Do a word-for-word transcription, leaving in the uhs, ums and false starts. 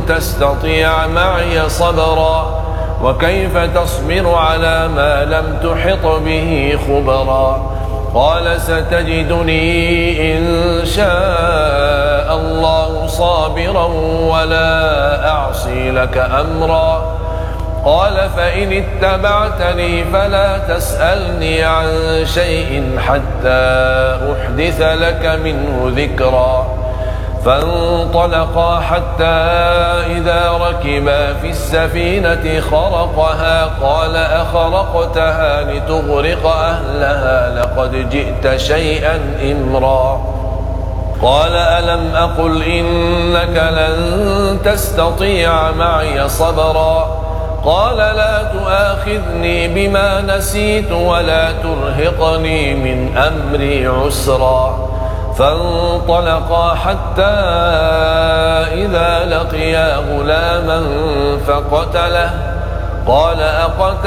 تستطيع معي صبرا وكيف تصبر على ما لم تحط به خبرا قال ستجدني إن شاء الله صابرا ولا أعصي لك أمرا قال فإن اتبعتني فلا تسألني عن شيء حتى أحدث لك منه ذكرا فانطلقا حتى إذا ركبا في السفينة خرقها قال أخرقتها لتغرق أهلها لقد جئت شيئا إمرا قال ألم أقل إنك لن تستطيع معي صبرا قال لا تؤاخذني بما نسيت ولا ترهقني من أمري عسرا فانطلقا حتى إذا لقيا غلاما فقتله قال أقتلته